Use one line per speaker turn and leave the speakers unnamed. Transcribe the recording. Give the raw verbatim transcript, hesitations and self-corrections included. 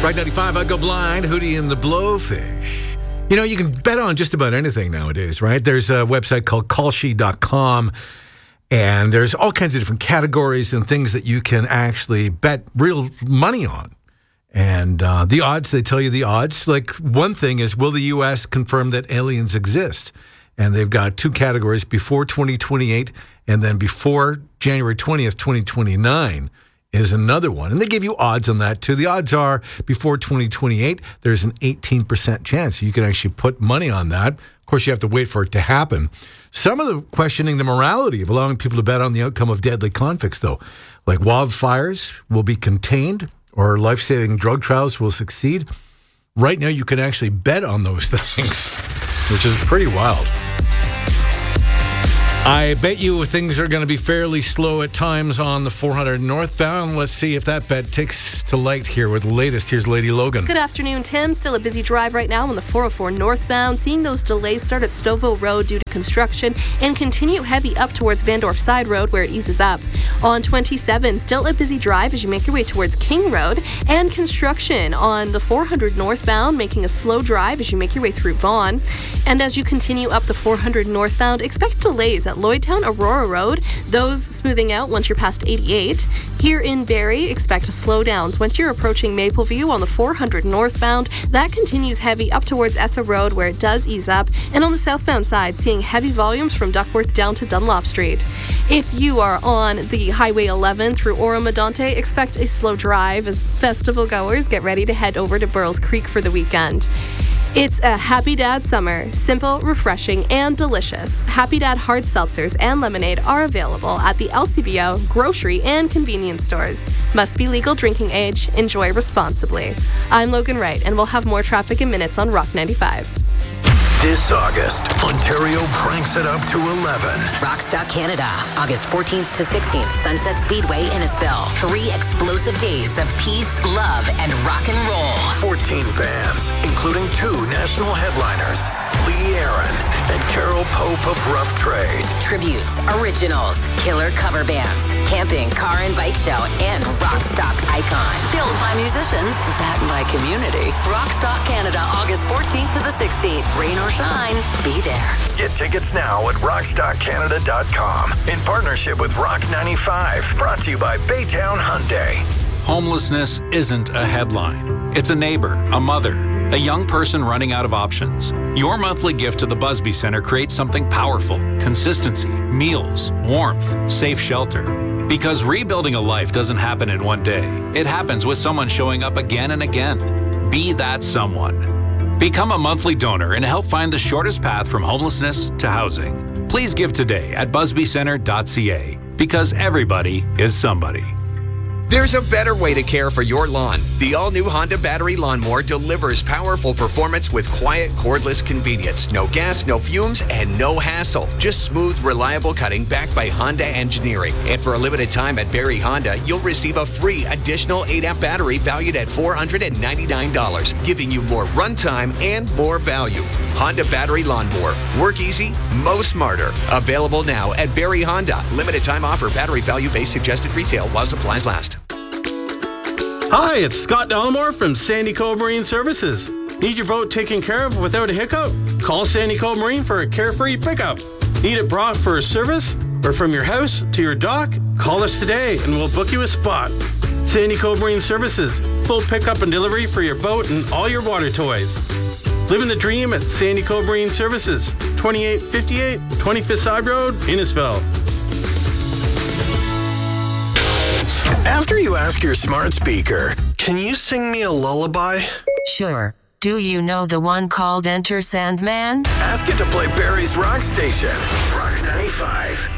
Rock ninety-five, I Go Blind, Hootie and the Blowfish. You know, you can bet on just about anything nowadays, right? There's a website called Kalshi dot com, and there's all kinds of different categories and things that you can actually bet real money on. And uh, the odds, they tell you the odds. Like, one thing is, will the U S confirm that aliens exist? And they've got two categories, before twenty twenty-eight and then before January twentieth, twenty twenty-nine. Is another one. And they give you odds on that, too. The odds are before twenty twenty-eight, there's an eighteen percent chance. You can actually put money on that. Of course, you have to wait for it to happen. Some of them questioning the morality of allowing people to bet on the outcome of deadly conflicts, though. Like wildfires will be contained or life-saving drug trials will succeed. Right now, you can actually bet on those things, which is pretty wild. I bet you things are going to be fairly slow at times on the four hundred northbound. Let's see if that bet takes to light here with the latest. Here's Lady Logan.
Good afternoon, Tim. Still a busy drive right now on the four oh four northbound. Seeing those delays start at Stouffville Road due to construction and continue heavy up towards Vandorf Side Road where it eases up. On twenty-seven, still a busy drive as you make your way towards King Road, and construction on the four hundred northbound, making a slow drive as you make your way through Vaughan. And as you continue up the four hundred northbound, expect delays at Lloydtown Aurora Road, those smoothing out once you're past eighty-eight. Here in Barrie, expect slowdowns once you're approaching Mapleview on the four hundred northbound. That continues heavy up towards Essa Road where it does ease up, and on the southbound side, seeing heavy volumes from Duckworth down to Dunlop Street. If you are on the Highway eleven through Oro-Medonte, expect a slow drive as festival goers get ready to head over to Burrells Creek for the weekend. It's a Happy Dad summer. Simple, refreshing, and delicious. Happy Dad hard seltzers and lemonade are available at the L C B O, grocery, and convenience stores. Must be legal drinking age. Enjoy responsibly. I'm Logan Wright, and we'll have more traffic in minutes on Rock ninety-five.
This August, Ontario cranks it up to eleven.
Rockstock Canada, August fourteenth to sixteenth, Sunset Speedway, Innisfil. Three explosive days of peace, love, and rock and roll.
fourteen bands, including two national headliners, Lee Aaron and Carol Pope of Rough Trade.
Tributes, originals, killer cover bands, camping, car and bike show, and Rockstock Icon.
Built by musicians, backed by community. Rockstock Canada, August fourteenth to the sixteenth. Rain or shine, be there.
Get tickets now at rockstock canada dot com in partnership with Rock ninety-five. Brought to you by Baytown Hyundai.
Homelessness isn't a headline. It's a neighbor, a mother, a young person running out of options. Your monthly gift to the Busby Center creates something powerful: consistency, meals, warmth, safe shelter. Because rebuilding a life doesn't happen in one day. It happens with someone showing up again and again. Be that someone. Become a monthly donor and help find the shortest path from homelessness to housing. Please give today at busby center dot c a, because everybody is somebody.
There's a better way to care for your lawn. The all-new Honda battery lawnmower delivers powerful performance with quiet, cordless convenience. No gas, no fumes, and no hassle. Just smooth, reliable cutting backed by Honda engineering. And for a limited time at Barrie Honda, you'll receive a free additional eight amp battery valued at four hundred ninety-nine dollars, giving you more runtime and more value. Honda battery lawnmower. Work easy, mow smarter. Available now at Barrie Honda. Limited time offer. Battery value based suggested retail while supplies last.
Hi, it's Scott Dollamore from Sandy Cove Marine Services. Need your boat taken care of without a hiccup? Call Sandy Cove Marine for a carefree pickup. Need it brought for a service or from your house to your dock? Call us today and we'll book you a spot. Sandy Cove Marine Services, full pickup and delivery for your boat and all your water toys. Living the dream at Sandy Cove Marine Services, twenty-eight fifty-eight twenty-fifth Side Road, Innisfil.
After you ask your smart speaker, can you sing me a lullaby?
Sure. Do you know the one called Enter Sandman?
Ask it to play Barrie's Rock Station. Rock ninety-five.